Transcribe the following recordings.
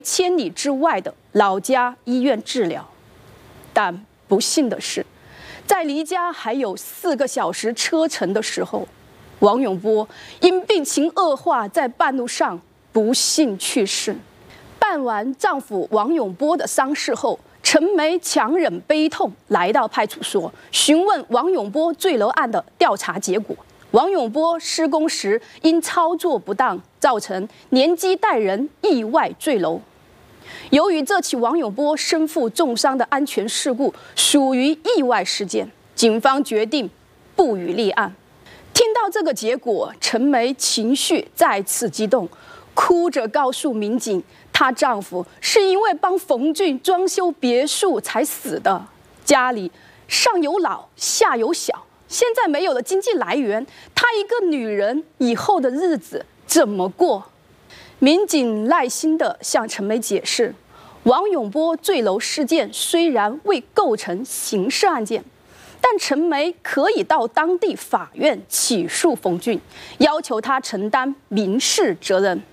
千里之外的老家医院治疗。但不幸的是，在离家还有4个小时车程的时候，王永波因病情恶化，在半路上不幸去世。办完丈夫王永波的丧事后，陈梅强忍悲痛来到派出所，询问王永波坠楼案的调查结果。王永波施工时因操作不当，造成年机带人意外坠楼。由于这起王永波身负重伤的安全事故属于意外事件，警方决定不予立案。听到这个结果，陈梅情绪再次激动，哭着告诉民警，她丈夫是因为帮冯俊装修别墅才死的，家里上有老下有小，现在没有了经济来源，她一个女人以后的日子怎么过？民警耐心地向陈梅解释，王永波坠楼事件虽然未构成刑事案件，但陈梅可以到当地法院起诉冯俊，要求他承担民事责任。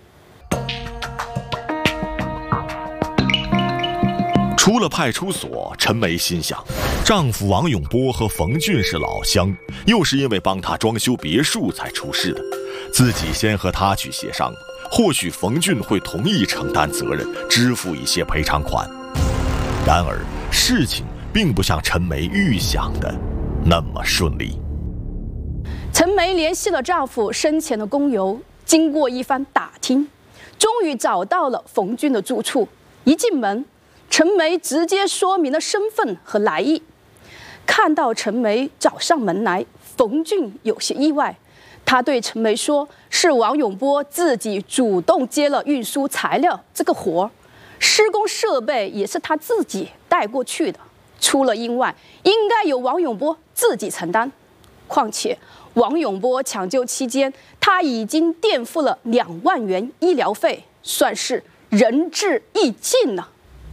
出了派出所，陈梅心想，丈夫王永波和冯俊是老乡，又是因为帮他装修别墅才出事的，自己先和他去协商，或许冯俊会同意承担责任，支付一些赔偿款。然而，事情并不像陈梅预想的那么顺利。 陈梅联系了丈夫生前的工友，经过一番打听，终于找到了冯俊的住处。一进门，陈梅直接说明了身份和来意。看到陈梅找上门来，冯俊有些意外。他对陈梅说，是王永波自己主动接了运输材料这个活，施工设备也是他自己带过去的，出了意外应该由王永波自己承担。况且王永波抢救期间，他已经垫付了2万元医疗费，算是仁至义尽了。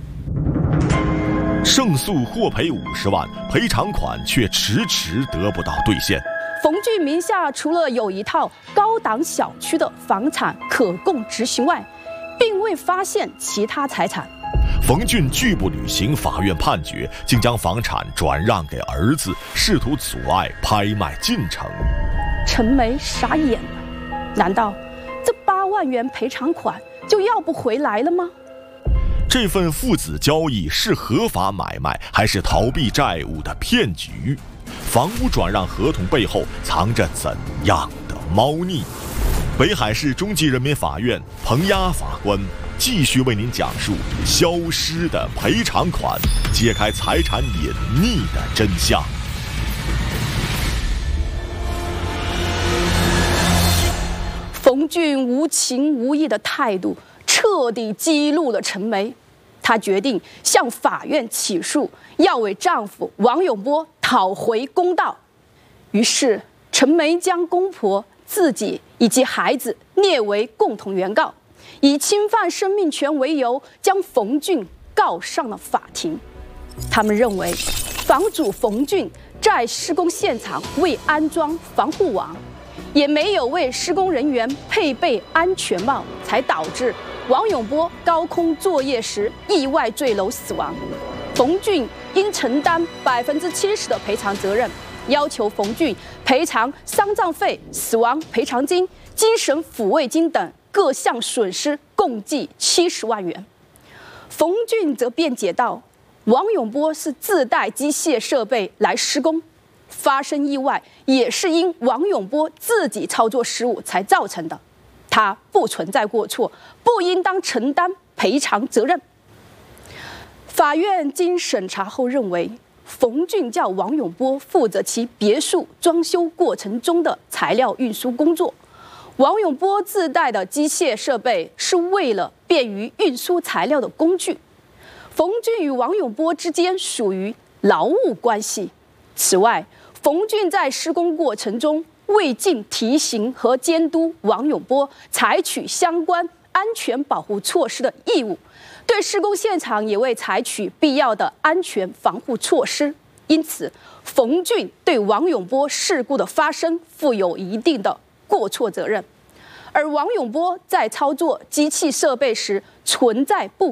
胜诉获赔50万，赔偿款却迟迟得不到兑现。 冯俊名下除了有一套高档小区的房产可供执行外，并未发现其他财产。 冯俊拒不履行法院判决，竟将房产转让给儿子，试图阻碍拍卖进程。 陈梅傻眼了，难道这8万元赔偿款就要不回来了吗？ 这份父子交易是合法买卖，还是逃避债务的骗局？房屋转让合同背后藏着怎样的猫腻？北海市中级人民法院彭压法官继续为您讲述消失的赔偿款，揭开财产隐匿的真相。 冯俊无情无义的态度彻底激怒了陈梅，她决定向法院起诉，要为丈夫王永波讨回公道。于是，陈梅将公婆、自己以及孩子列为共同原告，以侵犯生命权为由，将冯俊告上了法庭。他们认为，房主冯俊在施工现场未安装防护网，也没有为施工人员配备安全帽，才导致王永波高空作业时意外坠楼死亡。冯俊应承担70%的赔偿责任，要求冯俊赔偿丧葬费、死亡赔偿金、精神抚慰金等各项损失，共计70万元。冯俊则辩解道，王永波是自带机械设备来施工，发生意外也是因王永波自己操作失误才造成的，他不存在过错，不应当承担赔偿责任。法院经审查后认为，冯俊叫王永波负责其别墅装修过程中的材料运输工作，王永波自带的机械设备是为了便于运输材料的工具。冯俊与王永波之间属于劳务关系。此外，冯俊在施工过程中未尽提醒和监督王永波采取相关安全保护措施的义务，对施工现场也未采取必要的安全防护措施，因此，冯俊对王永波事故的发生负有一定的过错责任。而王永波在操作机器设备时存在不